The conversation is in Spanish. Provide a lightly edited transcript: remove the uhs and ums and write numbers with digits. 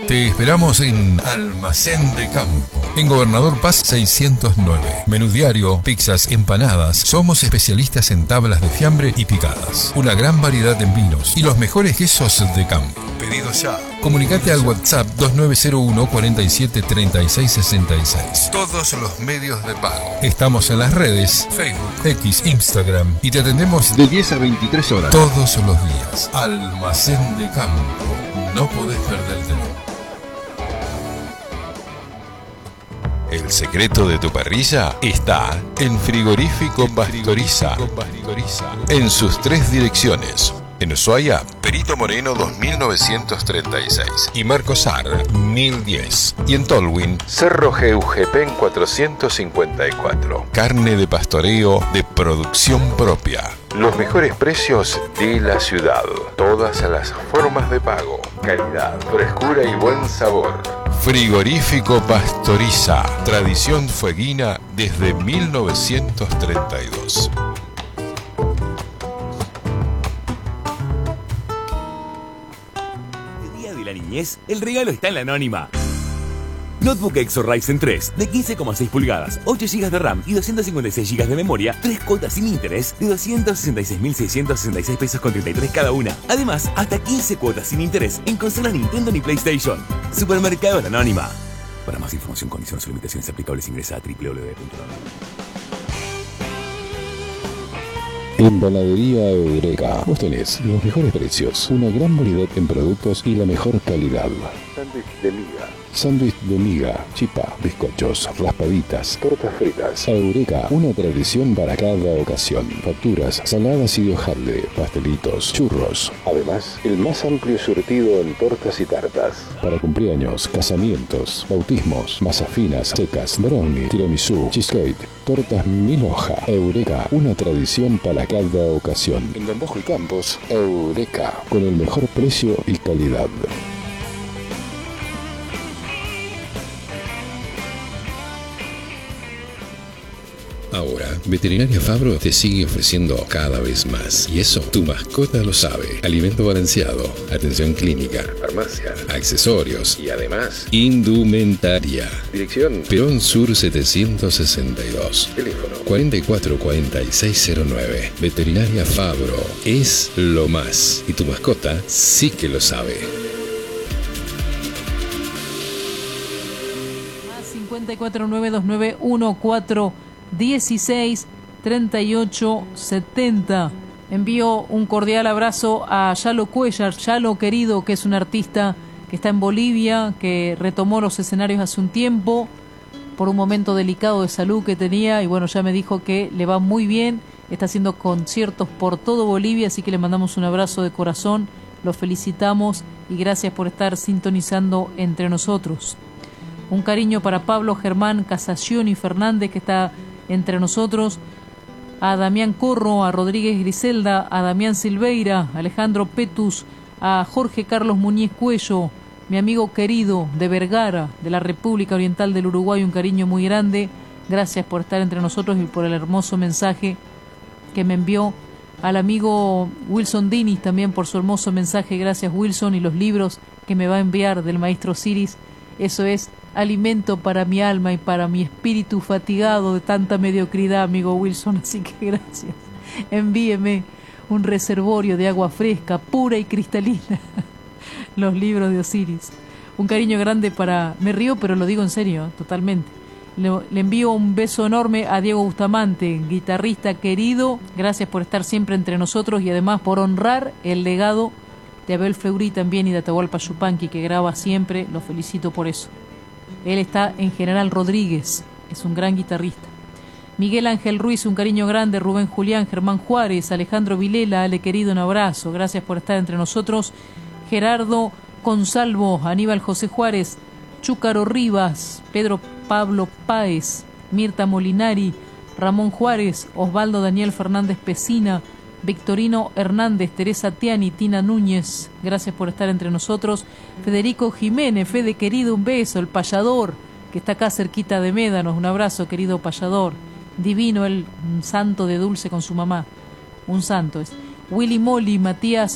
Te esperamos en Almacén de Campo, en Gobernador Paz 609. Menú diario, pizzas, empanadas. Somos especialistas en tablas de fiambre y picadas. Una gran variedad en vinos y los mejores quesos de campo. Pedido ya. Comunicate al WhatsApp 2901 47 36 66. Todos los medios de pago. Estamos en las redes Facebook, X, Instagram y te atendemos de 10 a 23 horas. Todos los días. Almacén de Campo. No podés perdértelo. El secreto de tu parrilla está en Frigorífico Pastoriza. En sus 3 direcciones. En Ushuaia, Perito Moreno 2936 y Marcos Sar 1010. Y en Tolwyn, Cerro Geujepen 454. Carne de pastoreo de producción propia. Los mejores precios de la ciudad. Todas las formas de pago. Calidad, frescura y buen sabor. Frigorífico Pastoriza. Tradición fueguina desde 1932. La niñez, el regalo está en la Anónima. Notebook Exo Ryzen 3 de 15,6 pulgadas, 8 GB de RAM y 256 GB de memoria, 3 cuotas sin interés de 266.666 pesos con 33 cada una. Además, hasta 15 cuotas sin interés en consolas Nintendo ni PlayStation. Supermercado La Anónima. Para más información, condiciones y limitaciones aplicables, ingresa a www.anonima. En Panadería Eureka, vos tenés los mejores precios, una gran variedad en productos y la mejor calidad. Sándwich de miga, chipá, bizcochos, raspaditas, tortas fritas. Eureka, una tradición para cada ocasión. Facturas, saladas y de hojaldre, pastelitos, churros. Además, el más amplio surtido en tortas y tartas. Para cumpleaños, casamientos, bautismos, masas finas, secas, brownie, tiramisú, cheesecake, tortas mil hoja. Eureka, una tradición para cada ocasión. En Don Bosco y Campos, Eureka, con el mejor precio y calidad. Ahora, Veterinaria Fabro te sigue ofreciendo cada vez más. Y eso, tu mascota lo sabe. Alimento balanceado, atención clínica, farmacia, accesorios y además, indumentaria. Dirección, Perón Sur 762. Teléfono, 444609. Veterinaria Fabro es lo más. Y tu mascota sí que lo sabe. 549291416 38 70. Envío un cordial abrazo a Yalo Cuellar, Yalo querido, que es un artista que está en Bolivia, que retomó los escenarios hace un tiempo por un momento delicado de salud que tenía, y bueno, ya me dijo que le va muy bien, está haciendo conciertos por todo Bolivia, así que le mandamos un abrazo de corazón, lo felicitamos y gracias por estar sintonizando entre nosotros. Un cariño para Pablo Germán Casación y Fernández, que está entre nosotros, a Damián Corro, a Rodríguez Griselda, a Damián Silveira, a Alejandro Petus, a Jorge Carlos Muñiz Cuello, mi amigo querido de Vergara, de la República Oriental del Uruguay, un cariño muy grande, gracias por estar entre nosotros y por el hermoso mensaje que me envió. Al amigo Wilson Dinis también por su hermoso mensaje, gracias Wilson, y los libros que me va a enviar del maestro Siris, eso es alimento para mi alma y para mi espíritu fatigado de tanta mediocridad, amigo Wilson, así que gracias. Envíeme un reservorio de agua fresca, pura y cristalina, los libros de Osiris. Un cariño grande para... Me río, pero lo digo en serio, totalmente. Le envío un beso enorme a Diego Bustamante, guitarrista querido, gracias por estar siempre entre nosotros y además por honrar el legado de Abel Fleury también y de Atahualpa Yupanqui, que graba siempre, lo felicito por eso. Él está en General Rodríguez, es un gran guitarrista. Miguel Ángel Ruiz, un cariño grande. Rubén Julián, Germán Juárez, Alejandro Vilela, Ale querido, un abrazo, gracias por estar entre nosotros. Gerardo Consalvo, Aníbal José Juárez, Chúcaro Rivas, Pedro Pablo Páez, Mirta Molinari, Ramón Juárez, Osvaldo Daniel Fernández Pesina, Victorino Hernández, Teresa Tiani, Tina Núñez, gracias por estar entre nosotros. Federico Jiménez, Fede querido, un beso. El payador, que está acá cerquita de Médanos, un abrazo, querido payador. Divino, un santo de dulce con su mamá, un santo es. Willy Molly, Matías